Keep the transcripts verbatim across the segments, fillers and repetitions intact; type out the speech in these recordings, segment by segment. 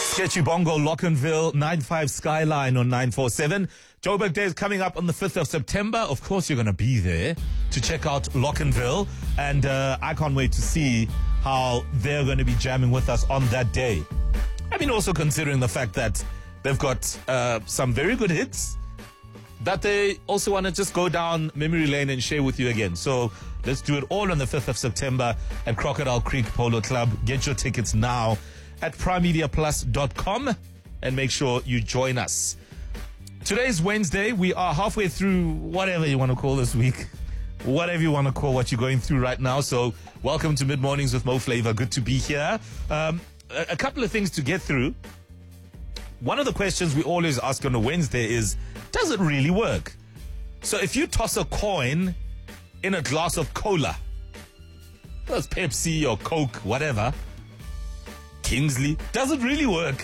Sketchy Bongo, Lockenville, nine five Skyline on nine four seven. Joburg Day is coming up on the fifth of September. Of course, you're going to be there to check out Lockenville. And uh, I can't wait to see how they're going to be jamming with us on that day. I mean, also considering the fact that they've got uh, some very good hits that they also want to just go down memory lane and share with you again. So let's do it all on the fifth of September at Crocodile Creek Polo Club. Get your tickets now at prime media plus dot com and make sure you join us. Today's Wednesday. We are halfway through whatever you want to call this week. Whatever you want to call what you're going through right now. So welcome to Mid Mornings with Mo Flavor. Good to be here. Um, a, a couple of things to get through. One of the questions we always ask on a Wednesday is, does it really work? So if you toss a coin in a glass of cola, whether it's Pepsi or Coke, whatever, Kingsley, does it really work?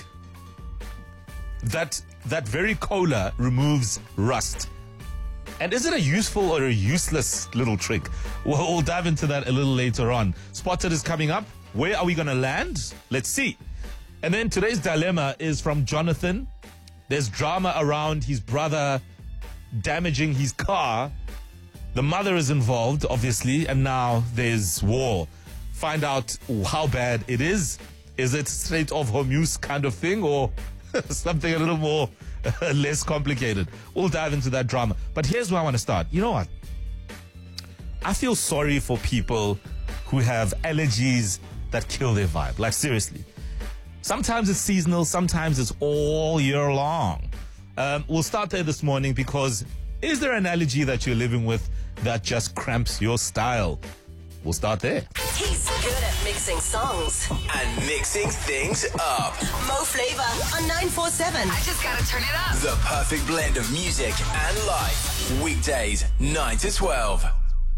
That that very cola removes rust. And is it a useful or a useless little trick? We'll, we'll dive into that a little later on. Spotted is coming up. Where are we going to land? Let's see. And then today's dilemma is from Jonathan. There's drama around his brother damaging his car. The mother is involved, obviously, and now there's war. Find out how bad it is. Is it straight off Hormuz kind of thing or something a little more uh, less complicated? We'll dive into that drama. But here's where I want to start. You know what? I feel sorry for people who have allergies that kill their vibe. Like, seriously. Sometimes it's seasonal, sometimes it's all year long. Um, we'll start there this morning because is there an allergy that you're living with that just cramps your style? We'll start there. He's good at mixing songs and mixing things up. Mo Flavor on nine four seven. I just gotta turn it up. The perfect blend of music and life. Weekdays, nine to twelve.